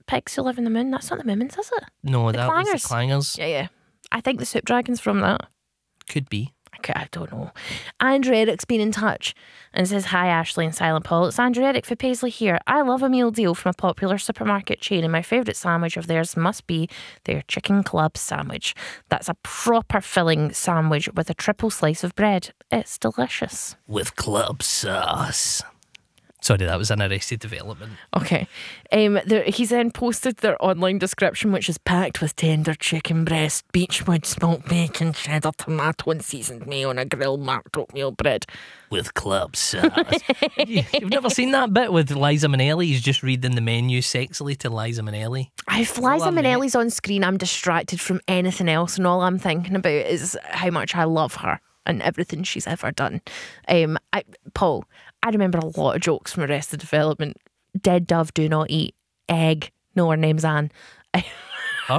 pigs who live in the moon. That's not the Moomins, is it? No, The that was the Clangers. Clangers. Yeah. I think the Soup Dragon's from that. Could be. Okay, I don't know. Andrew Eric's been in touch and says, hi Ashley and Silent Paul, it's Andrew Eric for Paisley here. I love a meal deal from a popular supermarket chain and my favourite sandwich of theirs must be their Chicken Club sandwich. That's a proper filling sandwich with a triple slice of bread. It's delicious. With club sauce. Sorry, that was an Arrested Development. Okay. He's then posted their online description, which is packed with tender chicken breast, beechwood, smoked bacon, cheddar, tomato and seasoned mayo on a grilled marked oatmeal bread. With club sauce. You've never seen that bit with Liza Minnelli? He's just reading the menu sexily to Liza Minnelli. If Liza Minnelli's on screen, I'm distracted from anything else, and all I'm thinking about is how much I love her and everything she's ever done. Paul, I remember a lot of jokes from Arrested Development. Dead dove do not eat. Egg. No, her name's Anne. Huh?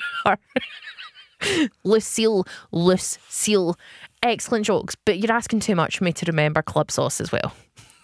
Lucille. Excellent jokes, but you're asking too much for me to remember club sauce as well.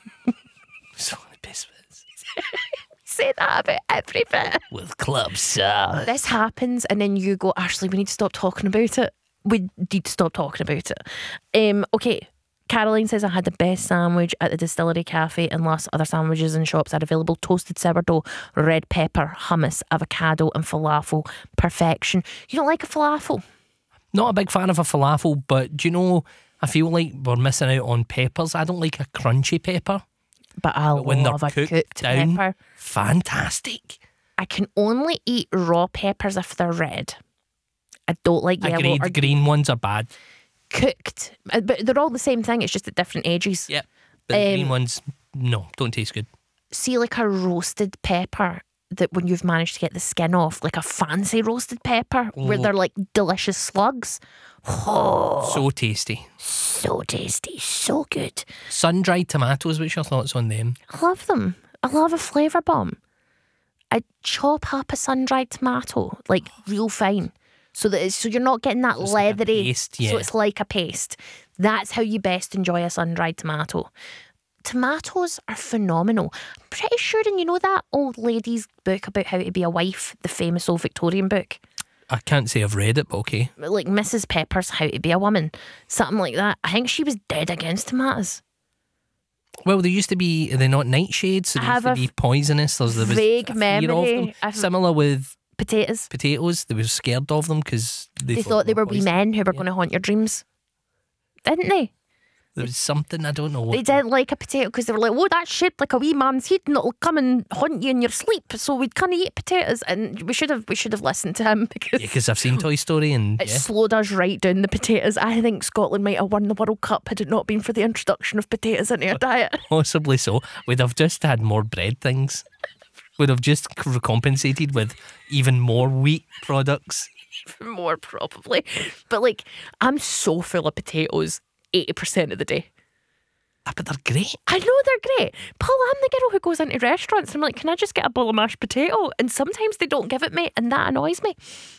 So the best bits. Say that about every bit. With club sauce. This happens and then you go, Ashley, we need to stop talking about it. We need to stop talking about it. Okay. Caroline says, I had the best sandwich at the Distillery Cafe and lots of other sandwiches and shops had available. Toasted sourdough, red pepper, hummus, avocado and falafel. Perfection. You don't like a falafel? Not a big fan of a falafel, but do you know, I feel like we're missing out on peppers. I don't like a crunchy pepper. But I when love they're a cooked down, pepper. Fantastic. I can only eat raw peppers if they're red. I don't like yellow Agreed, or green ones are bad. cooked. But they're all the same thing, it's just at different ages. Yep. But the green ones, no, don't taste good. See, like a roasted pepper that when you've managed to get the skin off, like a fancy roasted pepper where they're like delicious slugs. Oh, So tasty. so tasty, so good. Sun-dried tomatoes, what's your thoughts on them? I love them. I love a flavour bomb. I chop up a sun-dried tomato, like real fine, so you're not getting that it's like a leathery. paste, yeah. So it's like a paste. That's how you best enjoy a sun-dried tomato. Tomatoes are phenomenal. I'm pretty sure, and you know that old lady's book about how to be a wife, the famous old Victorian book? I can't say I've read it, but okay. Like Mrs. Pepper's How to Be a Woman. Something like that. I think she was dead against tomatoes. Well, there used to be, are they not nightshades? So they used to be poisonous. There was vague a fear of memory. them. Similar with Potatoes. They were scared of them because They thought they were wee men who were going to haunt your dreams. Didn't they? There was something, I don't know what. They didn't like a potato because they were like, oh, that's shaped like a wee man's head and it'll come and haunt you in your sleep. So we'd kind of eat potatoes, and we should have listened to him because I've seen Toy Story and it slowed us right down the potatoes. I think Scotland might have won the World Cup had it not been for the introduction of potatoes into our diet. Possibly so. We'd have just had more bread things. We'd have just compensated with even more wheat products. More probably. But like, I'm so full of potatoes 80% of the day. But they're great. I know they're great. Paul, I'm the girl who goes into restaurants and I'm like, can I just get a bowl of mashed potato? And sometimes they don't give it me and that annoys me.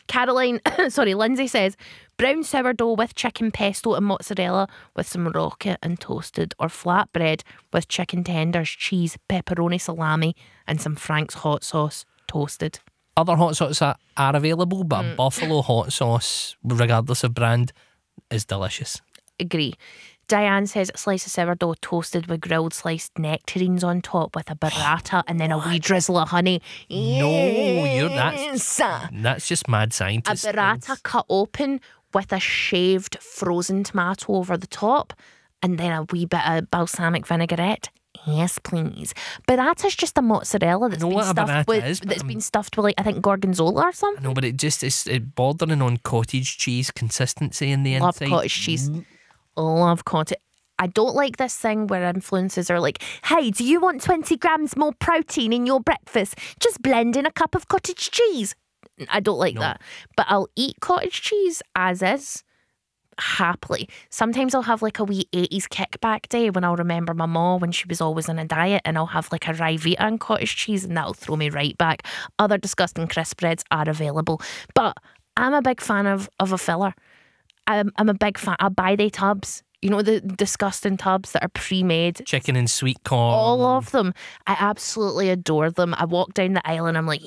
Lindsay says, brown sourdough with chicken pesto and mozzarella with some rocket and toasted, or flatbread with chicken tenders, cheese, pepperoni, salami and some Frank's hot sauce toasted. Other hot sauces are available, but buffalo hot sauce, regardless of brand, is delicious. Agree. Diane says slice of sourdough toasted with grilled sliced nectarines on top with a burrata and then a wee drizzle of honey. No, that's just mad scientist. A burrata cut open with a shaved frozen tomato over the top and then a wee bit of balsamic vinaigrette. Yes, please. Burrata's just a mozzarella that's been stuffed with like, I think gorgonzola or something. No, but it's bordering on cottage cheese consistency in the inside. Love cottage cheese. Love cottage. I don't like this thing where influencers are like, hey, do you want 20 grams more protein in your breakfast? Just blend in a cup of cottage cheese. I don't like that. But I'll eat cottage cheese as is, happily. Sometimes I'll have like a wee 80s kickback day when I'll remember my mom when she was always on a diet, and I'll have like a Ryvita and cottage cheese and that'll throw me right back. Other disgusting crisp breads are available. But I'm a big fan of a filler. I'm a big fan. I'll buy the tubs. You know, the disgusting tubs that are pre-made. Chicken and sweet corn. All of them. I absolutely adore them. I walk down the aisle and I'm like,